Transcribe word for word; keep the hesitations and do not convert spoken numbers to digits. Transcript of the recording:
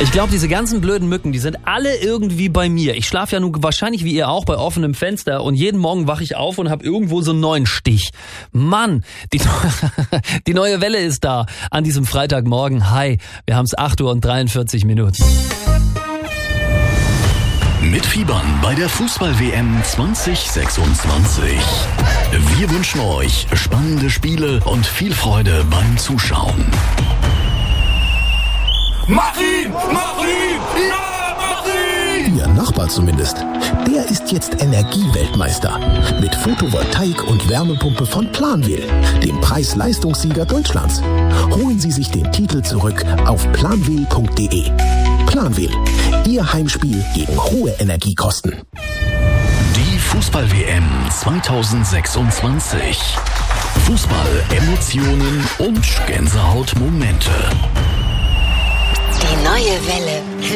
Ich glaube, diese ganzen blöden Mücken, die sind alle irgendwie bei mir. Ich schlafe ja nun wahrscheinlich wie ihr auch bei offenem Fenster und jeden Morgen wache ich auf und habe irgendwo so einen neuen Stich. Mann, die, die neue Welle ist da an diesem Freitagmorgen. Hi, wir haben es acht Uhr und dreiundvierzig Minuten. Mitfiebern bei der Fußball-W M zwanzig sechsundzwanzig. Wir wünschen euch spannende Spiele und viel Freude beim Zuschauen. Mach ihn! Mach ihn! Ja, mach ihn! Ihr Nachbar zumindest. Der ist jetzt Energieweltmeister. Mit Photovoltaik und Wärmepumpe von Planwil, dem Preis-Leistungssieger Deutschlands. Holen Sie sich den Titel zurück auf planwil punkt de. Planwil, Ihr Heimspiel gegen hohe Energiekosten. Die Fußball-W M zwanzig sechsundzwanzig. Fußball, Emotionen und Gänsehautmomente. Die neue Welle.